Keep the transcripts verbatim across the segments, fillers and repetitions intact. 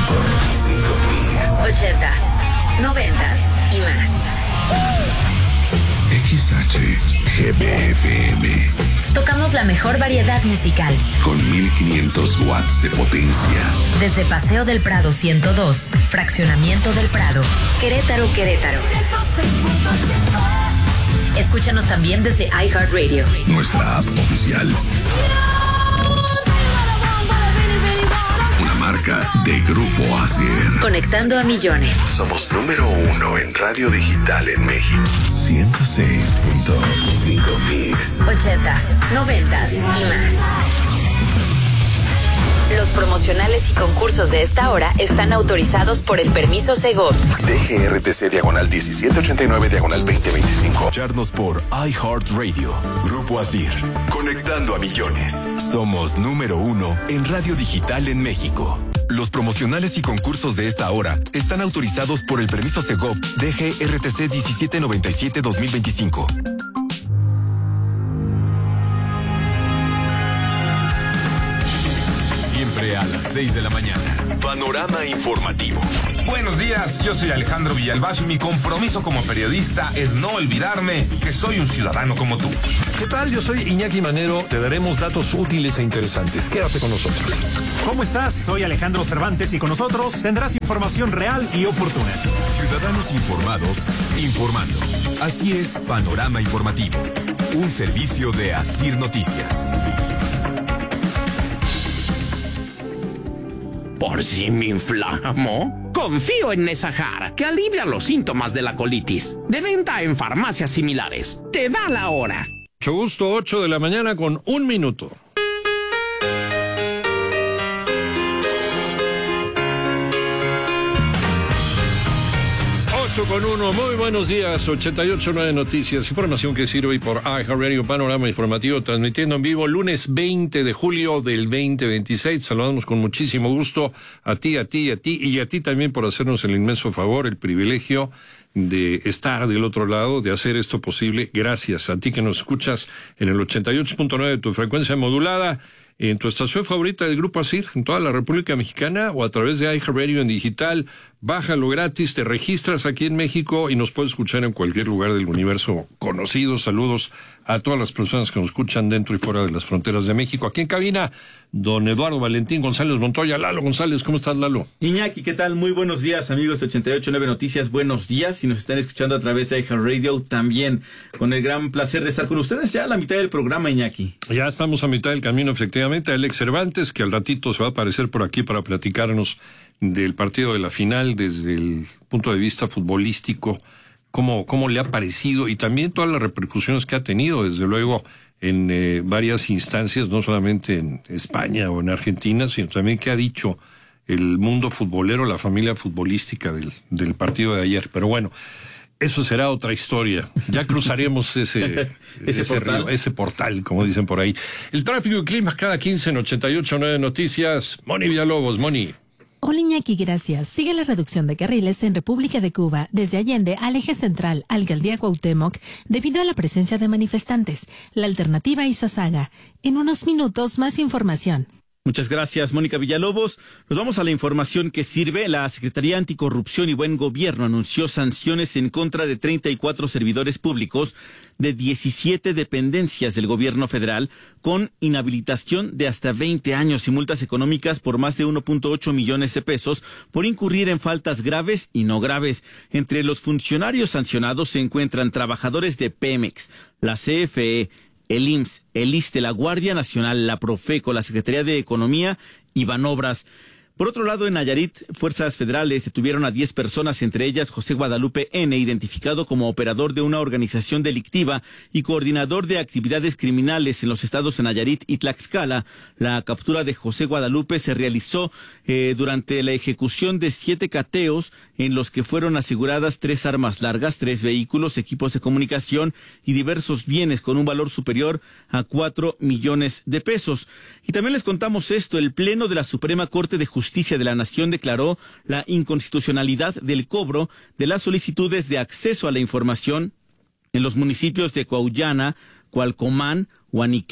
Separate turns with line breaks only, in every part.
punto cinco Mix.
Ochentas, noventas y más.
X H G B F M.
Tocamos la mejor variedad musical.
Con mil quinientos watts de potencia.
Desde Paseo del Prado ciento dos, Fraccionamiento del Prado, Querétaro, Querétaro. Escúchanos también desde iHeartRadio.
Nuestra app oficial. Una marca de Grupo Asier.
Conectando a millones.
Somos número uno en radio digital en México. ciento seis punto cinco Mix.
Ochentas, noventas y más. Los promocionales y concursos de esta hora están autorizados por el permiso Segov.
D G R T C diagonal diecisiete ochenta y nueve diagonal veinte veinticinco.
Escucharnos por iHeartRadio. Grupo Asier. Conectando a millones. Somos número uno en radio digital en México. Los promocionales y concursos de esta hora están autorizados por el permiso Segov D G R T C diecisiete noventa y siete dos mil veinticinco. Siempre a las seis de la mañana. Panorama informativo.
Buenos días, yo soy Alejandro Villalbazo y mi compromiso como periodista es no olvidarme que soy un ciudadano como tú.
¿Qué tal? Yo soy Iñaki Manero. Te daremos datos útiles e interesantes. Quédate con nosotros.
¿Cómo estás? Soy Alejandro Cervantes y con nosotros tendrás información real y oportuna.
Ciudadanos informados, informando. Así es, Panorama Informativo. Un servicio de Asir Noticias.
Por si me inflamo, confío en Nesajar, que alivia los síntomas de la colitis. De venta en farmacias similares. Te da la hora.
Mucho gusto, ocho de la mañana con un minuto. ocho con uno, muy buenos días, ochenta y ocho punto nueve Noticias, información que sirve por iHeartRadio, Panorama Informativo, transmitiendo en vivo lunes veinte de julio del veinte veintiséis. Saludamos con muchísimo gusto a ti, a ti, a ti y a ti también por hacernos el inmenso favor, el privilegio de estar del otro lado, de hacer esto posible. Gracias a ti que nos escuchas en el ochenta y ocho punto nueve de tu frecuencia modulada, en tu estación favorita del Grupo Asir, en toda la República Mexicana, o a través de iHeartRadio en digital. Bájalo gratis, te registras aquí en México y nos puedes escuchar en cualquier lugar del universo conocido. Saludos a todas las personas que nos escuchan dentro y fuera de las fronteras de México. Aquí en cabina, don Eduardo Valentín González Montoya. Lalo González, ¿cómo estás, Lalo?
Iñaki, ¿qué tal? Muy buenos días, amigos de ochenta y ocho punto nueve Noticias. Buenos días. Si nos están escuchando a través de iHeartRadio, también con el gran placer de estar con ustedes ya a la mitad del programa, Iñaki.
Ya estamos a mitad del camino, efectivamente. Alex Cervantes, que al ratito se va a aparecer por aquí para platicarnos del partido de la final desde el punto de vista futbolístico, cómo, cómo le ha parecido y también todas las repercusiones que ha tenido, desde luego, en eh, varias instancias, no solamente en España o en Argentina, sino también qué ha dicho el mundo futbolero, la familia futbolística del, del partido de ayer. Pero bueno, eso será otra historia. Ya cruzaremos ese,
¿Ese,
ese,
portal?
río, ese portal, como dicen por ahí. El tráfico y clima cada quince en ochenta y ocho punto nueve Noticias. Moni Villalobos, Moni.
Hola Iñaki, gracias. Sigue la reducción de carriles en República de Cuba desde Allende al eje central, Alcaldía Cuauhtémoc, debido a la presencia de manifestantes. La alternativa Izazaga. En unos minutos más información.
Muchas gracias, Mónica Villalobos. Nos vamos a la información que sirve. La Secretaría Anticorrupción y Buen Gobierno anunció sanciones en contra de treinta y cuatro servidores públicos de diecisiete dependencias del gobierno federal, con inhabilitación de hasta veinte años y multas económicas por más de uno punto ocho millones de pesos por incurrir en faltas graves y no graves. Entre los funcionarios sancionados se encuentran trabajadores de Pemex, la C F E, el I M S S, el ISSSTE, la Guardia Nacional, la Profeco, la Secretaría de Economía y Banobras. Por otro lado, en Nayarit, fuerzas federales detuvieron a diez personas, entre ellas José Guadalupe N., identificado como operador de una organización delictiva y coordinador de actividades criminales en los estados de Nayarit y Tlaxcala. La captura de José Guadalupe se realizó eh, durante la ejecución de siete cateos en los que fueron aseguradas tres armas largas, tres vehículos, equipos de comunicación y diversos bienes con un valor superior a cuatro millones de pesos. Y también les contamos esto: el Pleno de la Suprema Corte de Justicia Justicia de la Nación declaró la inconstitucionalidad del cobro de las solicitudes de acceso a la información en los municipios de Cuauyana, Cualcomán, Huaniqueo,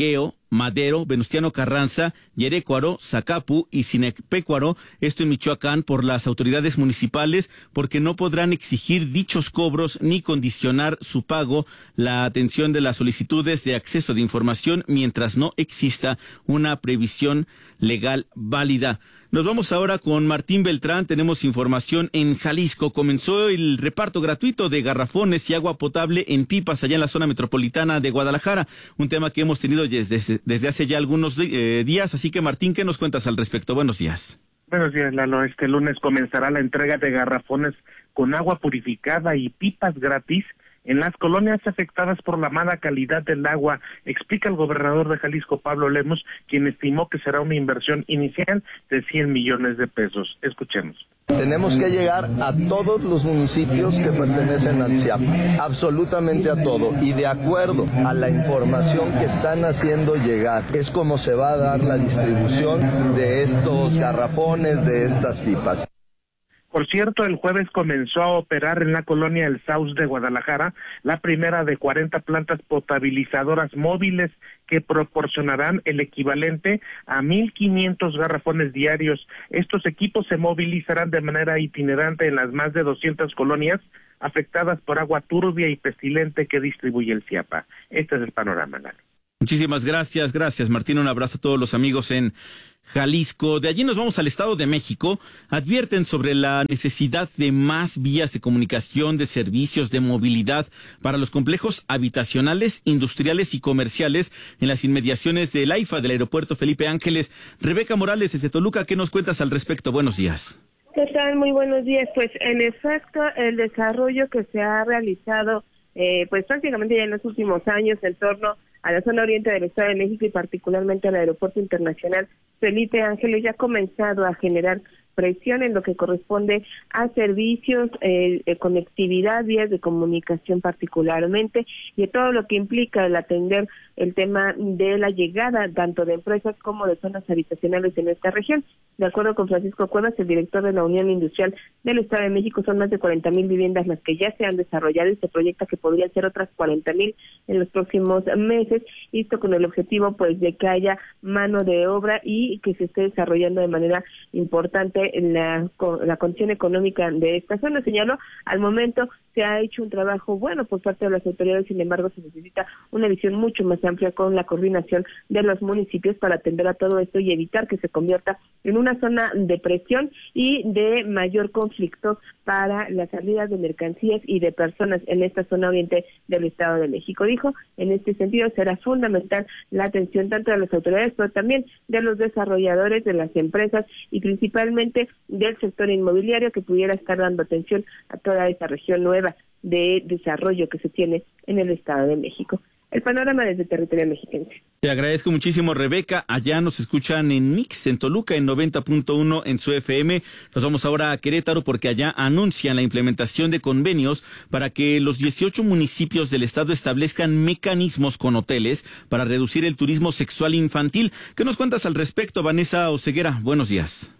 Madero, Venustiano Carranza, Yerécuaro, Zacapu y Sinepecuaro, esto en Michoacán, por las autoridades municipales, porque no podrán exigir dichos cobros ni condicionar su pago, la atención de las solicitudes de acceso de información mientras no exista una previsión legal válida. Nos vamos ahora con Martín Beltrán. Tenemos información en Jalisco. Comenzó el reparto gratuito de garrafones y agua potable en pipas allá en la zona metropolitana de Guadalajara. Un tema que hemos tenido desde, desde hace ya algunos eh, días. Así que, Martín, ¿qué nos cuentas al respecto? Buenos días.
Buenos días, Lalo. Este lunes comenzará la entrega de garrafones con agua purificada y pipas gratis en las colonias afectadas por la mala calidad del agua, explica el gobernador de Jalisco, Pablo Lemos, quien estimó que será una inversión inicial de cien millones de pesos. Escuchemos.
Tenemos que llegar a todos los municipios que pertenecen al C I A P, absolutamente a todo, y de acuerdo a la información que están haciendo llegar, es como se va a dar la distribución de estos garrafones, de estas pipas.
Por cierto, el jueves comenzó a operar en la colonia El Sauz de Guadalajara la primera de cuarenta plantas potabilizadoras móviles que proporcionarán el equivalente a mil quinientos garrafones diarios. Estos equipos se movilizarán de manera itinerante en las más de doscientas colonias afectadas por agua turbia y pestilente que distribuye el C I A P A. Este es el panorama, Lalo.
Muchísimas gracias, gracias Martín, un abrazo a todos los amigos en Jalisco. De allí nos vamos al Estado de México. Advierten sobre la necesidad de más vías de comunicación, de servicios, de movilidad para los complejos habitacionales, industriales y comerciales en las inmediaciones del AIFA, del Aeropuerto Felipe Ángeles. Rebeca Morales desde Toluca, ¿qué nos cuentas al respecto? Buenos días.
¿Qué tal? Muy buenos días. Pues en efecto, el desarrollo que se ha realizado eh, pues prácticamente ya en los últimos años en torno a la zona oriente del Estado de México y particularmente al Aeropuerto Internacional Felipe Ángeles ya ha comenzado a generar presión en lo que corresponde a servicios, eh, eh, conectividad, vías de comunicación particularmente, y todo lo que implica el atender el tema de la llegada tanto de empresas como de zonas habitacionales en esta región. De acuerdo con Francisco Cuevas, el director de la Unión Industrial del Estado de México, son más de cuarenta mil viviendas las que ya se han desarrollado y se proyecta que podrían ser otras cuarenta mil en los próximos meses, y esto con el objetivo pues de que haya mano de obra y que se esté desarrollando de manera importante en la, la condición económica de esta zona. Señaló, al momento se ha hecho un trabajo bueno por parte de las autoridades, sin embargo se necesita una visión mucho más amplia con la coordinación de los municipios para atender a todo esto y evitar que se convierta en una zona de presión y de mayor conflicto para las salidas de mercancías y de personas en esta zona oriente del Estado de México. Dijo, en este sentido será fundamental la atención tanto de las autoridades, pero también de los desarrolladores, de las empresas y principalmente del sector inmobiliario, que pudiera estar dando atención a toda esa región nueva de desarrollo que se tiene en el Estado de México. El panorama desde territorio mexiquense.
Te agradezco muchísimo, Rebeca. Allá nos escuchan en Mix, en Toluca, en noventa punto uno en su F M. Nos vamos ahora a Querétaro porque allá anuncian la implementación de convenios para que los dieciocho municipios del estado establezcan mecanismos con hoteles para reducir el turismo sexual infantil. ¿Qué nos cuentas al respecto, Vanessa Oseguera? Buenos días.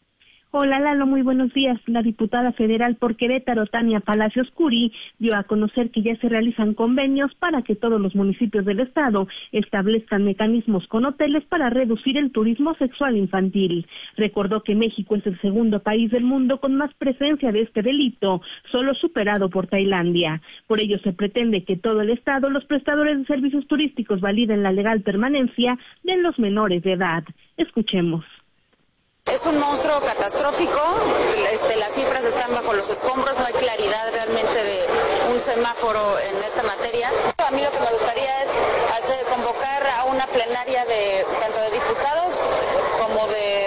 Hola Lalo, muy buenos días. La diputada federal por Querétaro, Tania Palacios Curi, dio a conocer que ya se realizan convenios para que todos los municipios del estado establezcan mecanismos con hoteles para reducir el turismo sexual infantil. Recordó que México es el segundo país del mundo con más presencia de este delito, solo superado por Tailandia. Por ello se pretende que todo el estado, los prestadores de servicios turísticos validen la legal permanencia de los menores de edad. Escuchemos.
Es un monstruo catastrófico, este, las cifras están bajo los escombros, no hay claridad realmente de un semáforo en esta materia. A mí lo que me gustaría es hacer, convocar a una plenaria de tanto de diputados como de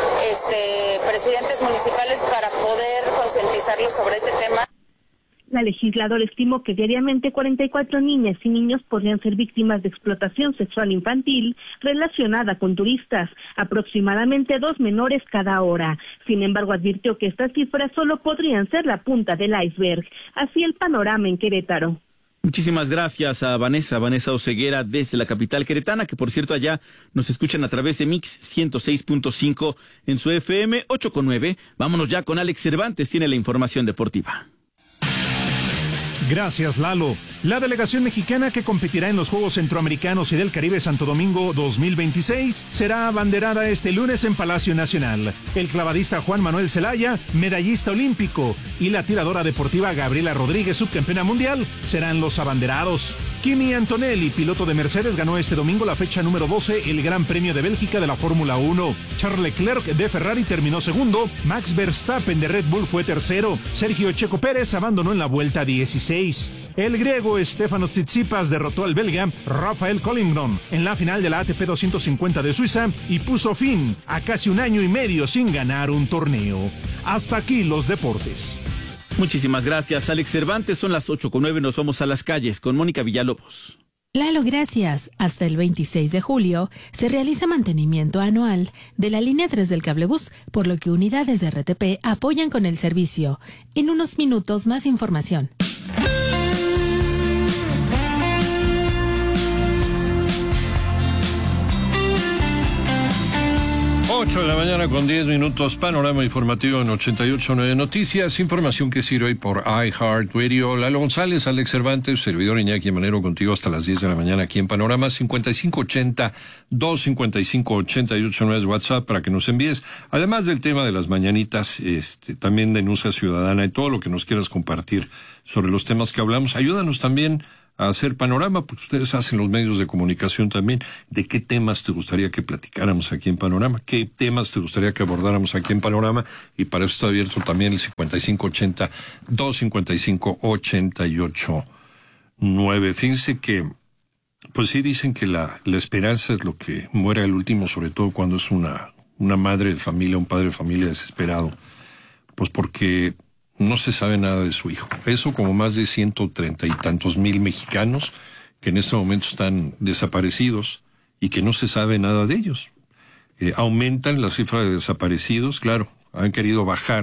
este, presidentes municipales para poder concientizarlos sobre este tema.
La legisladora estimó que diariamente cuarenta y cuatro niñas y niños podrían ser víctimas de explotación sexual infantil relacionada con turistas, aproximadamente dos menores cada hora. Sin embargo, advirtió que estas cifras solo podrían ser la punta del iceberg. Así el panorama en Querétaro.
Muchísimas gracias a Vanessa, Vanessa Oseguera desde la capital queretana, que por cierto allá nos escuchan a través de Mix ciento seis punto cinco en su F M, ocho con nueve. Vámonos ya con Alex Cervantes, tiene la información deportiva.
Gracias, Lalo. La delegación mexicana que competirá en los Juegos Centroamericanos y del Caribe Santo Domingo dos mil veintiséis será abanderada este lunes en Palacio Nacional. El clavadista Juan Manuel Zelaya, medallista olímpico, y la tiradora deportiva Gabriela Rodríguez, subcampeona mundial, serán los abanderados. Kimi Antonelli, piloto de Mercedes, ganó este domingo la fecha número doce el Gran Premio de Bélgica de la Fórmula uno. Charles Leclerc de Ferrari terminó segundo, Max Verstappen de Red Bull fue tercero, Sergio Checo Pérez abandonó en la vuelta dieciséis. El griego Stefanos Tsitsipas derrotó al belga Rafael Collington en la final de la A T P doscientos cincuenta de Suiza y puso fin a casi un año y medio sin ganar un torneo. Hasta aquí los deportes.
Muchísimas gracias, Alex Cervantes. Son las ocho con nueve, nos vamos a las calles con Mónica Villalobos.
Lalo, gracias. Hasta el veintiséis de julio se realiza mantenimiento anual de la línea tres del cablebús, por lo que unidades de R T P apoyan con el servicio. En unos minutos más información.
ocho de la mañana con diez minutos, panorama informativo en ochenta y ocho punto nueve Noticias, información que sirve hoy por iHeartRadio. Lalo González, Alex Cervantes, servidor Iñaki Manero contigo hasta las diez de la mañana aquí en Panorama. Cincuenta y cinco ochenta, dos cincuenta y cinco ochenta y ocho nueve es WhatsApp para que nos envíes, además del tema de las mañanitas, este, también denuncia ciudadana y todo lo que nos quieras compartir sobre los temas que hablamos. Ayúdanos también a hacer Panorama, porque ustedes hacen los medios de comunicación también. ¿De qué temas te gustaría que platicáramos aquí en Panorama? ¿Qué temas te gustaría que abordáramos aquí en Panorama? Y para eso está abierto también el cincuenta y cinco ochenta, dos cincuenta y cinco ochenta y ocho nueve. Fíjense que, pues sí dicen que la, la esperanza es lo que muere al último, sobre todo cuando es una, una madre de familia, un padre de familia desesperado. Pues porque no se sabe nada de su hijo. Eso como más de ciento treinta y tantos mil mexicanos que en este momento están desaparecidos y que no se sabe nada de ellos. Eh, aumentan la cifra de desaparecidos, claro, han querido bajar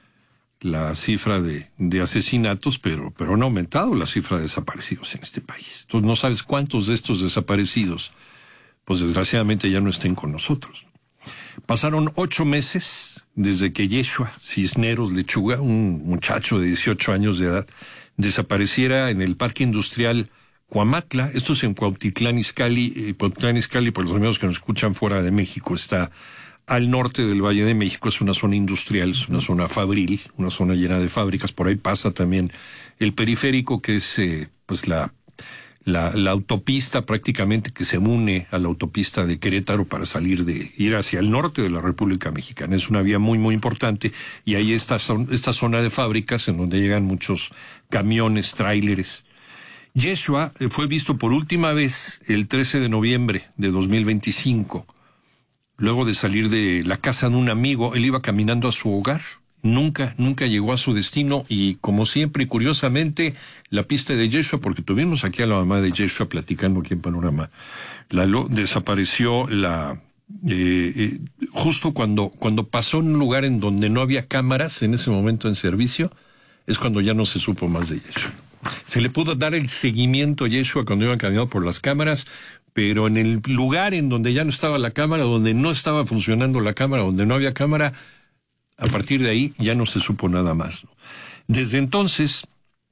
la cifra de, de asesinatos, pero, pero han aumentado la cifra de desaparecidos en este país. Entonces no sabes cuántos de estos desaparecidos, pues desgraciadamente ya no estén con nosotros. Pasaron ocho meses desde que Yeshua Cisneros Lechuga, un muchacho de dieciocho años de edad, desapareciera en el Parque Industrial Cuamatla. Esto es en Cuautitlán Izcalli. Eh, Cuautitlán Izcalli, por los amigos que nos escuchan fuera de México, está al norte del Valle de México. Es una zona industrial, es una zona fabril, una zona llena de fábricas. Por ahí pasa también el periférico, que es eh, pues la La, la autopista prácticamente que se une a la autopista de Querétaro para salir de, ir hacia el norte de la República Mexicana. Es una vía muy, muy importante y ahí está esta zona de fábricas en donde llegan muchos camiones, tráileres. Yeshua fue visto por última vez el trece de noviembre de dos mil veinticinco. Luego de salir de la casa de un amigo, él iba caminando a su hogar. Nunca, nunca llegó a su destino y, como siempre y curiosamente, la pista de Yeshua, porque tuvimos aquí a la mamá de Yeshua platicando aquí en Panorama, Lalo, desapareció la eh, eh, justo cuando, cuando pasó en un lugar en donde no había cámaras en ese momento en servicio, es cuando ya no se supo más de Yeshua. Se le pudo dar el seguimiento a Yeshua cuando iban caminando por las cámaras, pero en el lugar en donde ya no estaba la cámara, donde no estaba funcionando la cámara, donde no había cámara, a partir de ahí ya no se supo nada más. Desde entonces,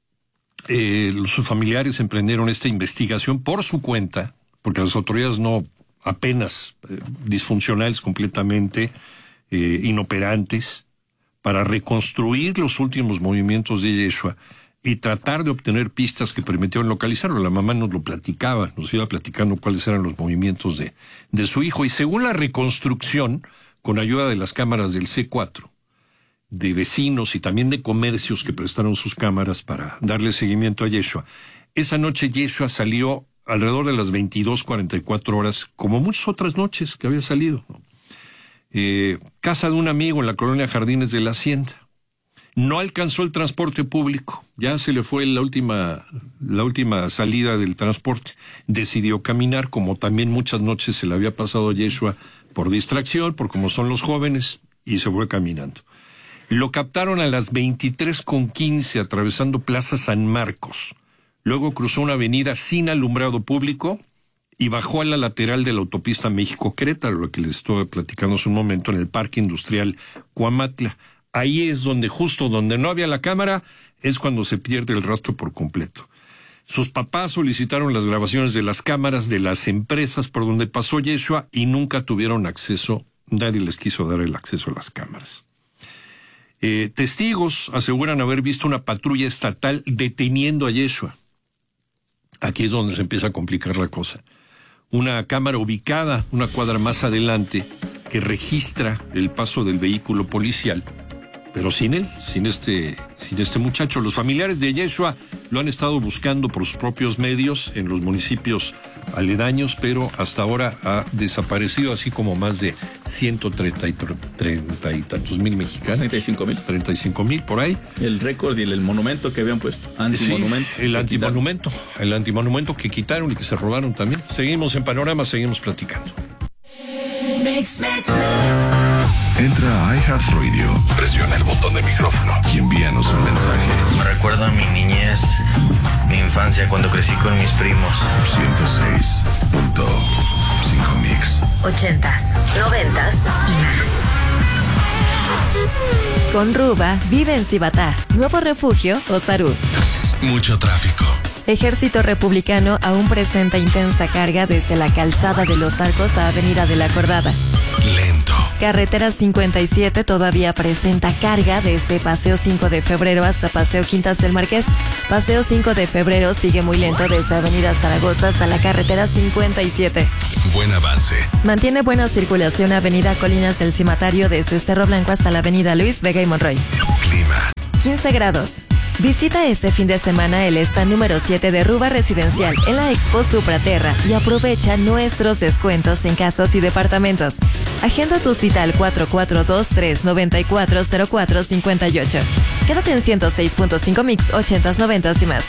eh, sus familiares emprendieron esta investigación por su cuenta, porque las autoridades no, apenas eh, disfuncionales completamente, eh, inoperantes, para reconstruir los últimos movimientos de Yeshua y tratar de obtener pistas que permitieron localizarlo. La mamá nos lo platicaba, nos iba platicando cuáles eran los movimientos de, de su hijo. Y según la reconstrucción, con ayuda de las cámaras del C cuatro, de vecinos y también de comercios que prestaron sus cámaras para darle seguimiento a Yeshua, esa noche Yeshua salió alrededor de las veintidós cuarenta y cuatro horas, como muchas otras noches que había salido, ¿no? Eh, casa de un amigo en la colonia Jardines de la Hacienda. No alcanzó el transporte público, ya se le fue la última, la última salida del transporte. Decidió caminar, como también muchas noches se le había pasado a Yeshua, por distracción, por como son los jóvenes, y se fue caminando. Lo captaron a las veintitrés con quince atravesando Plaza San Marcos. Luego cruzó una avenida sin alumbrado público y bajó a la lateral de la autopista México-Querétaro, lo que les estuve platicando hace un momento, en el Parque Industrial Cuamatla. Ahí es donde, justo donde no había la cámara, es cuando se pierde el rastro por completo. Sus papás solicitaron las grabaciones de las cámaras de las empresas por donde pasó Yeshua y nunca tuvieron acceso, nadie les quiso dar el acceso a las cámaras. Eh, testigos aseguran haber visto una patrulla estatal deteniendo a Yeshua. Aquí es donde se empieza a complicar la cosa. Una cámara ubicada una cuadra más adelante que registra el paso del vehículo policial, pero sin él, sin este, sin este muchacho. Los familiares de Yeshua lo han estado buscando por sus propios medios en los municipios aledaños, pero hasta ahora ha desaparecido, así como más de ciento treinta y, treinta y tantos mil mexicanos.
treinta y cinco mil.
treinta y cinco mil por ahí.
El récord y el, el monumento que habían puesto. Antimonumento.
Sí, el antimonumento. El antimonumento que quitaron y que se robaron también. Seguimos en Panorama, seguimos platicando.
Mix, mix, mix. Entra a iHeartRadio, presiona el botón de micrófono y envíanos un mensaje.
Me recuerda a mi niñez, mi infancia cuando crecí con mis primos.
ciento seis punto cinco Mix.
Ochentas, noventas y más.
Con Ruba, vive en Cibatá, Nuevo Refugio o Sarú.
Mucho tráfico.
Ejército Republicano aún presenta intensa carga desde la calzada de Los Arcos a Avenida de la Cordada.
Lento.
Carretera cincuenta y siete todavía presenta carga desde Paseo cinco de Febrero hasta Paseo Quintas del Marqués. Paseo cinco de Febrero sigue muy lento desde Avenida Zaragoza hasta la carretera cincuenta y siete.
Buen avance.
Mantiene buena circulación Avenida Colinas del Cimatario desde Cerro Blanco hasta la Avenida Luis Vega y Monroy.
Clima.
quince grados. Visita este fin de semana el stand número siete de Ruba Residencial en la Expo Supraterra y aprovecha nuestros descuentos en casas y departamentos. Agenda tu cita al cuatro cuatro dos tres nueve cuatro cero cuatro cinco ocho. Quédate en ciento seis punto cinco Mix, ochentas, noventas y más.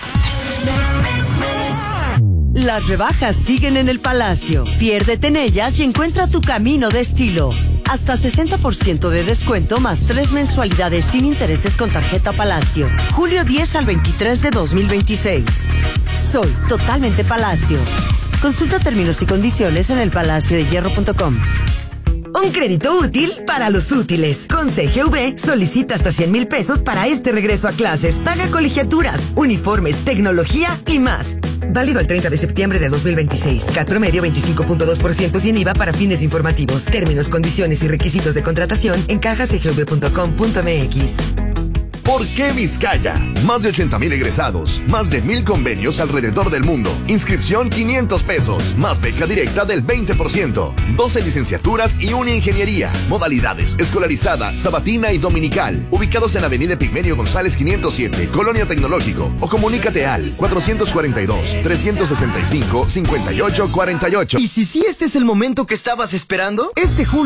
Las rebajas siguen en el Palacio. Piérdete en ellas y encuentra tu camino de estilo. Hasta sesenta por ciento de descuento más tres mensualidades sin intereses con tarjeta Palacio. Julio diez al veintitrés de dos mil veintiséis. Soy totalmente Palacio. Consulta términos y condiciones en el palacio de hierro punto com.
Un crédito útil para los útiles. Con C G V solicita hasta cien mil pesos para este regreso a clases. Paga colegiaturas, uniformes, tecnología y más. Válido el treinta de septiembre de dos mil veintiséis. C A T promedio veinticinco punto dos por ciento sin I V A para fines informativos. Términos, condiciones y requisitos de contratación en caja c g v punto com punto m x.
¿Por qué Vizcaya? Más de ochenta mil egresados, más de mil convenios alrededor del mundo. Inscripción quinientos pesos, más beca directa del veinte por ciento. doce licenciaturas y una ingeniería. Modalidades: escolarizada, sabatina y dominical. Ubicados en Avenida Pigmenio González quinientos siete, Colonia Tecnológico. O comunícate al cuatrocientos cuarenta y dos, trescientos sesenta y cinco, cincuenta y ocho cuarenta y ocho.
¿Y si sí este es el momento que estabas esperando? Este julio